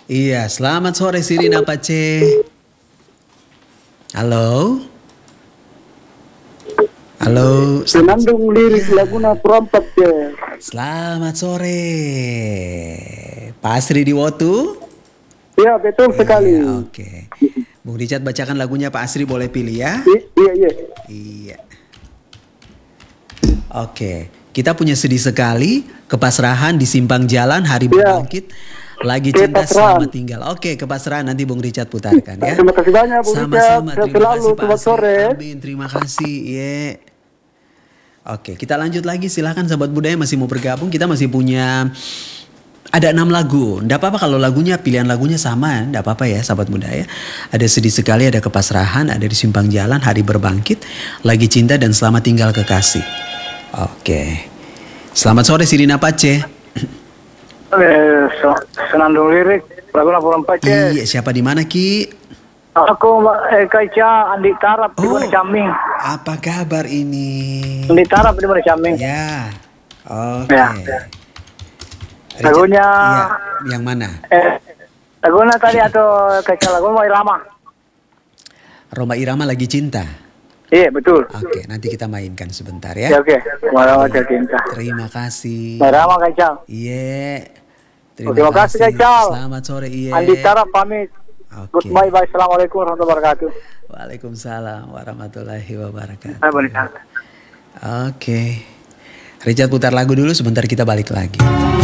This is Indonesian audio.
Iya, selamat sore Sirina Pace. Halo. Halo. Senandung lirik Laguna Perompak ya. Selamat sore. Pak Asri di Wotu? Ya betul sekali. Iya, oke. Bung Richard bacakan lagunya Pak Asri, boleh pilih ya? Iya iya. Iya. Oke, kita punya sedih sekali, kepasrahan di simpang jalan, hari berbangkit, lagi cinta selamat tinggal. Oke, kepasrahan nanti Bung Richard putarkan ya. Terima kasih banyak Bung Richard. Sama-sama, terima Selalu kasih Pak selamat Asri. sore. Amin, terima kasih. Oke, kita lanjut lagi. Silakan sahabat budaya masih mau bergabung. Kita masih punya ada 6 lagu. Nggak apa-apa kalau lagunya pilihan lagunya sama, nggak apa-apa ya sahabat budaya. Ada sedih sekali, ada kepasrahan, ada di simpang jalan, hari berbangkit, lagi cinta dan selamat tinggal kekasih. Oke. Selamat sore Sirina Pace. Senandung lirik Laguna Perompak ya. Iya, siapa di mana Ki? Aku Kaica Andi Tarap di Mana Caming. Apa kabar ini? Andi Tarap di Mana Caming. Ya. Oke. Ya. Lagunya ya, yang mana? lagunya tadi atau Kaica lagu Roma Irama. Roma Irama lagi cinta. Iya betul. Oke, nanti kita mainkan sebentar ya. Ya oke. Roma cinta. Terima kasih. Irama Kaica. Iya. Terima kasih Kaica. Selamat sore. Iya. Andi Tarap pamit. Oke. Goodbye, bye. Assalamualaikum warahmatullahi wabarakatuh. Waalaikumsalam warahmatullahi wabarakatuh. Hai, Oke. Richard putar lagu dulu, sebentar kita balik lagi.